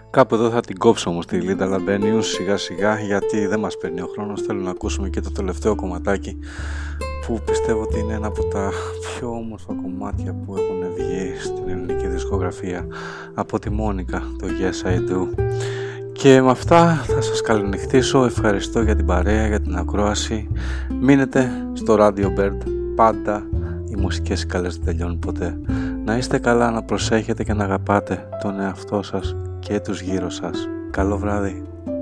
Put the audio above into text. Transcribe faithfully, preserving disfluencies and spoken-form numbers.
Κάπου εδώ θα την κόψω όμως τη Λίντα Λαμπένιους σιγά σιγά, γιατί δεν μας παίρνει ο χρόνος. Θέλω να ακούσουμε και το τελευταίο κομματάκι που πιστεύω ότι είναι ένα από τα πιο όμορφα κομμάτια που έχουν βγει στην ελληνική δισκογραφία, από τη Μόνικα, το Yes I Do. Και με αυτά θα σας καληνυχτήσω. Ευχαριστώ για την παρέα, για την ακρόαση. Μείνετε στο Radio Bird. Πάντα οι μουσικές καλές δεν τελειώνουν ποτέ. Να είστε καλά, να προσέχετε και να αγαπάτε τον εαυτό σας και τους γύρω σας. Καλό βράδυ.